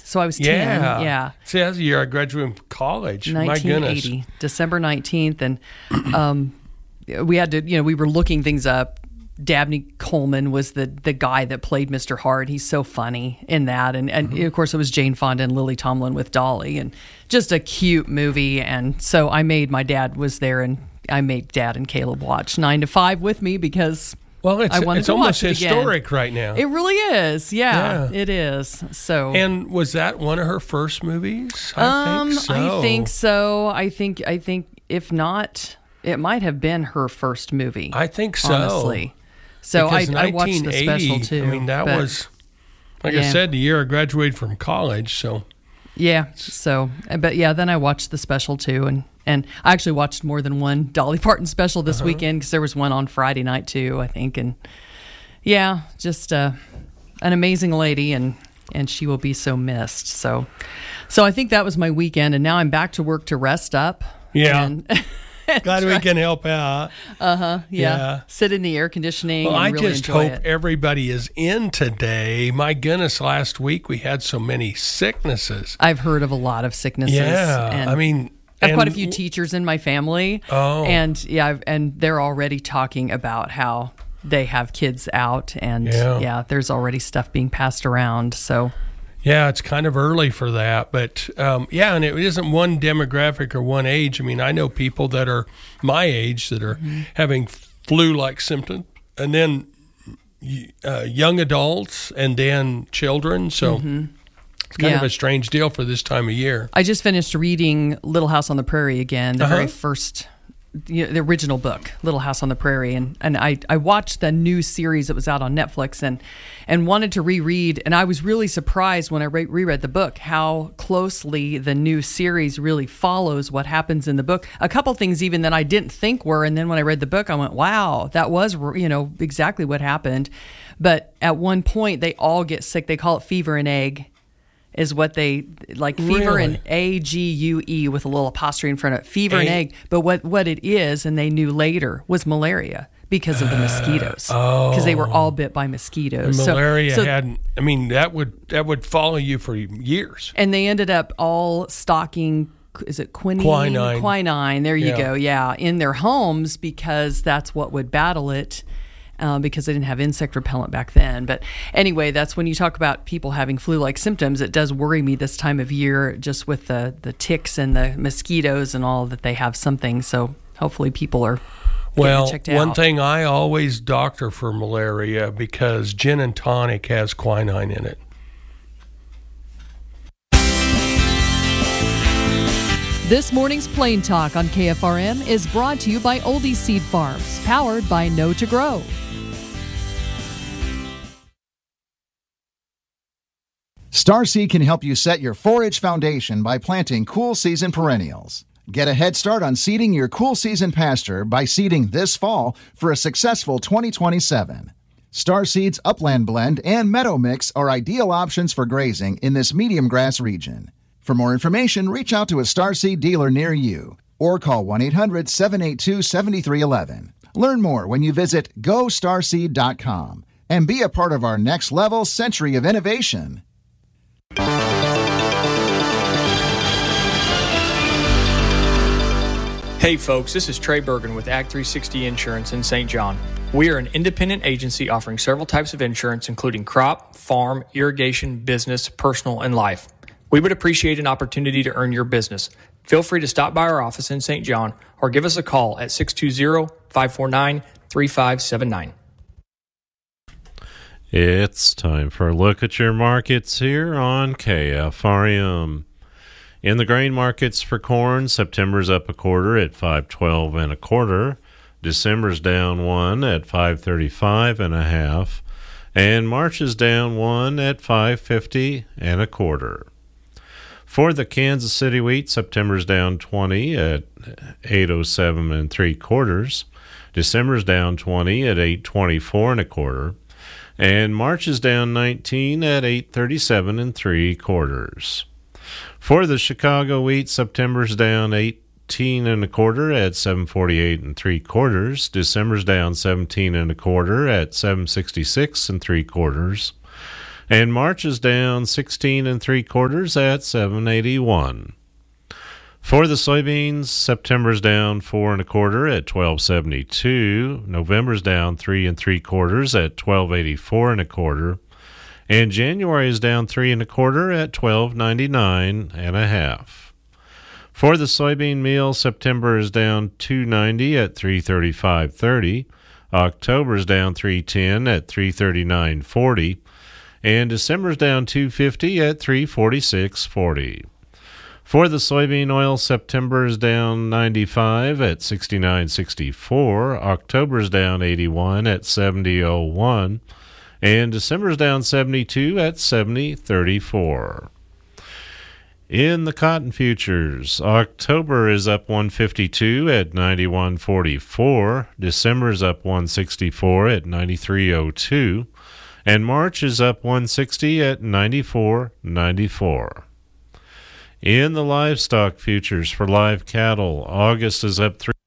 So I was 10. Yeah. See, that's the year I graduated from college. 1980, My goodness. December 19th. And we had to, we were looking things up. Dabney Coleman was the guy that played Mr. Hart. He's so funny in that. And of course, it was Jane Fonda and Lily Tomlin with Dolly. And just a cute movie. And so my dad was there, and I made Dad and Caleb watch 9 to 5 with me because... Well, I wanted it's to almost watch it historic again. right now. It really is. Yeah, it is. So, and was that one of her first movies? I think so. I think if not, it might have been her first movie. I think so. Honestly. So I watched the special too. I mean, that was, like I said, the year I graduated from college. So. Yeah. So, but yeah, then I watched the special too, and I actually watched more than one Dolly Parton special this weekend because there was one on Friday night too, I think. And yeah, just an amazing lady, and she will be so missed. So I think that was my weekend, and now I'm back to work to rest up. Yeah. Glad we can help out. Yeah. Sit in the air conditioning. Well, and I really just enjoy hope it. everybody is in today. My goodness, last week we had so many sicknesses. I've heard of a lot of sicknesses. Yeah. And I mean, I have quite a few teachers in my family. Oh. And and they're already talking about how they have kids out, and there's already stuff being passed around. So. Yeah, it's kind of early for that, but and it isn't one demographic or one age. I mean, I know people that are my age that are having flu-like symptoms, and then young adults, and then children. So it's kind of a strange deal for this time of year. I just finished reading Little House on the Prairie again, the very first, the original book, Little House on the Prairie, and I watched the new series that was out on Netflix and wanted to reread, and I was really surprised when I reread the book how closely the new series really follows what happens in the book. A couple things even that I didn't think were, and then when I read the book, I went, wow, that was exactly what happened. But at one point, they all get sick. They call it fever and egg. Is what they like, fever and AGUE with a little apostrophe in front of it, fever and egg. But what it is, and they knew later, was malaria because of the mosquitoes. Because they were all bit by mosquitoes. And malaria that would follow you for years. And they ended up all stocking, is it quinine? Quinine. There you go. Yeah, in their homes because that's what would battle it. Because they didn't have insect repellent back then. But anyway, that's when you talk about people having flu-like symptoms. It does worry me this time of year, just with the ticks and the mosquitoes and all, that they have something. So hopefully people are getting checked out. One thing I always doctor for malaria, because gin and tonic has quinine in it. This morning's Plain Talk on KFRM is brought to you by Oldie Seed Farms, powered by Know to Grow. Starseed can help you set your forage foundation by planting cool season perennials. Get a head start on seeding your cool season pasture by seeding this fall for a successful 2027. Starseed's Upland Blend and Meadow Mix are ideal options for grazing in this medium grass region. For more information, reach out to a Starseed dealer near you or call 1-800-782-7311. Learn more when you visit GoStarseed.com and be a part of our next level century of innovation. Hey folks, this is Trey Bergen with Act 360 Insurance in St. John. We are an independent agency offering several types of insurance, including crop, farm, irrigation, business, personal, and life. We would appreciate an opportunity to earn your business. Feel free to stop by our office in St. John or give us a call at 620-549-3579. It's time for a look at your markets here on KFRM. In the grain markets for corn, September's up a quarter at 5.12 1/4. December's down 1 at 5.35 1/2, and March is down 1 at 5.50 1/4. For the Kansas City wheat, September's down 20 at 8.07 3/4. December's down 20 at 8.24 1/4. And March is down 19 at 8.37 3/4. For the Chicago wheat, September's down 18 1/4 at 7.48 3/4. December's down 17 1/4 at 7.66 3/4. And March is down 16 3/4 at 781. For the soybeans, September's down 4 1/4 at 1272. November's down 3 3/4 at 1284 1/4. And January is down 3 1/4 at 1299 1/2. For the soybean meal, September is down 290 at 335.30. October's down 310 at 339.40. And December's down 250 at 346.40. For the soybean oil, September is down 95 at 69.64. October's down 81 at 70.01. And December's down 72 at 70.34. In the cotton futures, October is up 152 at 91.44. December is up 164 at 93.02. And March is up 160 at 94.94. In the livestock futures for live cattle, August is up 3